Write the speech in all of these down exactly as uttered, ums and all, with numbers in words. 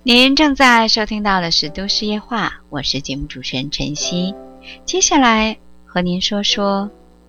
您正在收听到的是都市夜话，我是节目主持人晨曦。接下来和您说说，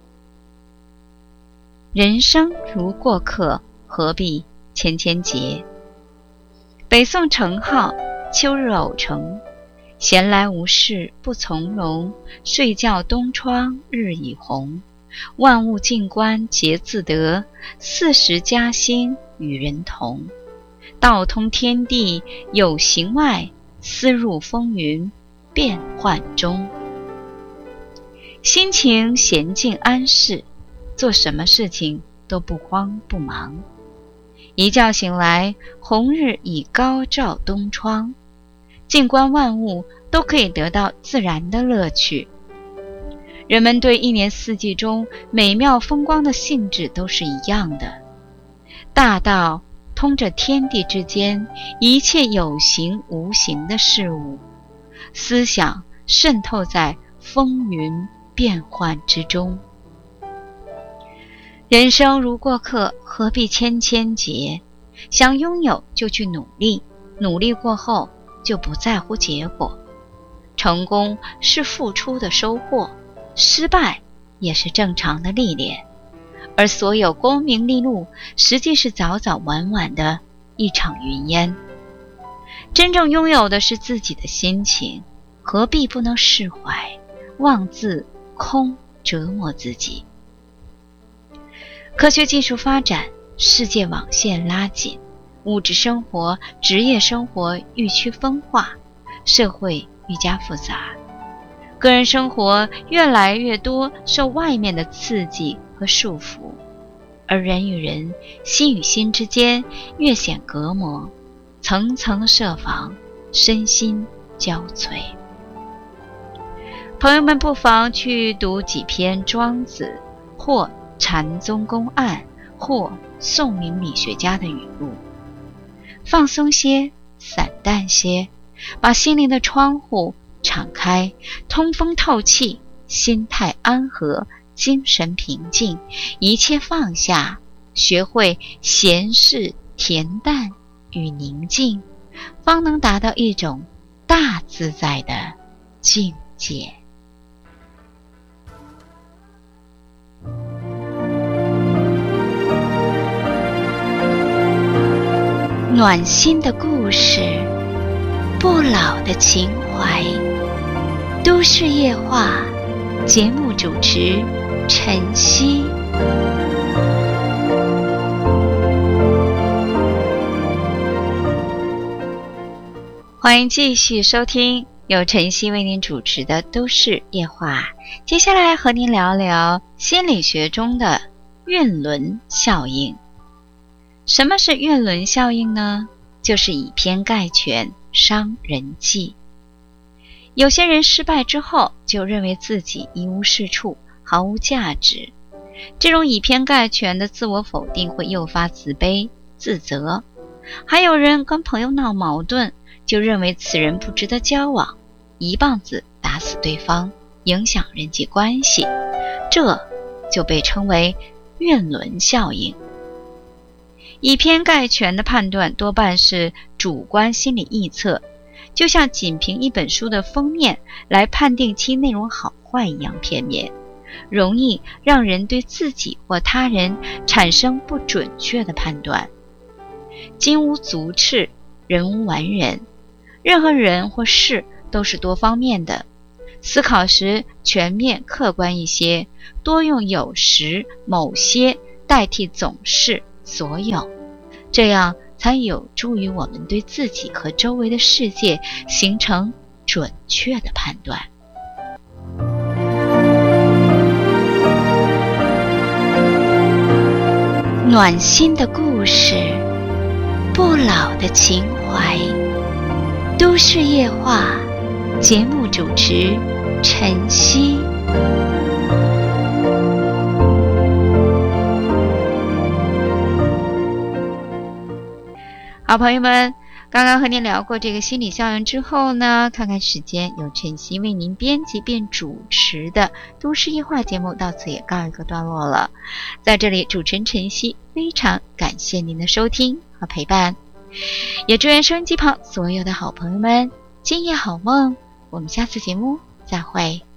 人生如过客，何必千千结。北宋程颢，秋日偶成，闲来无事不从容，睡觉东窗日已红。万物静观皆自得，四时佳兴与人同。道通天地有形外，思入风云变幻中。心情闲静安适，做什么事情都不慌不忙。一觉醒来，红日已高照东窗，静观万物都可以得到自然的乐趣。人们对一年四季中美妙风光的性质都是一样的，大到通着天地之间一切有形无形的事物，思想渗透在风云变幻之中。人生如过客，何必千千结。想拥有就去努力，努力过后就不在乎结果。成功是付出的收获，失败也是正常的历练。而所有功名利禄，实际是早早晚晚的一场云烟。真正拥有的是自己的心情，何必不能释怀，妄自空折磨自己。科学技术发展，世界网线拉紧，物质生活、职业生活愈趋分化，社会愈加复杂，个人生活越来越多受外面的刺激和束缚，而人与人、心与心之间越显隔膜，层层设防，身心交瘁。朋友们不妨去读几篇庄子，或禅宗公案，或宋明理学家的语录，放松些，散淡些，把心灵的窗户敞开，通风透气，心态安和，精神平静，一切放下，学会闲适恬淡与宁静，方能达到一种大自在的境界。暖心的故事，不老的情怀，都市夜话，节目主持晨曦。欢迎继续收听由晨曦为您主持的都市夜话。接下来和您聊聊心理学中的晕轮效应。什么是晕轮效应呢？就是以偏概全，伤人际。有些人失败之后就认为自己一无是处，毫无价值。这种以偏概全的自我否定会诱发自卑、自责。还有人跟朋友闹矛盾，就认为此人不值得交往，一棒子打死对方，影响人际关系。这就被称为晕轮效应。以偏概全的判断多半是主观心理臆测，就像仅凭一本书的封面来判定其内容好坏一样片面，容易让人对自己或他人产生不准确的判断。金无足赤，人无完人，任何人或事都是多方面的，思考时全面客观一些，多用有时、某些代替总是、所有，这样才有助于我们对自己和周围的世界形成准确的判断。暖心的故事，不老的情怀，都市夜话，节目主持晨曦。好朋友们，刚刚和您聊过这个心理效应之后呢，看看时间，由晨曦为您编辑并主持的都市夜话节目到此也告一个段落了。在这里，主持人晨曦非常感谢您的收听和陪伴。 也祝愿收音机旁所有的好朋友们今夜好梦，我们下次节目再会。